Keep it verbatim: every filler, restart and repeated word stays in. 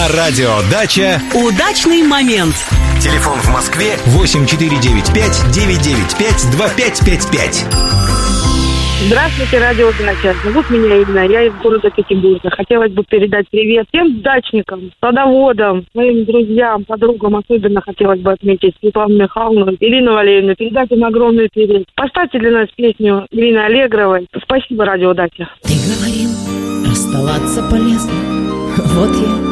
На радио «Дача» удачный момент. Телефон в Москве восемь четыре девять пять девять девять пять два пять пять пять. Здравствуйте, радио «Дача». Зовут меня Ирина, я из города Петербурга. Хотелось бы передать привет всем дачникам, садоводам, моим друзьям, подругам. Особенно хотелось бы отметить Светлану Михайловну, Ирину Валерьевну. Передать им огромный привет. Поставьте для нас песню Ирины Аллегровой. Спасибо, радио «Дача». Ты говорил, расставаться полезно. Вот я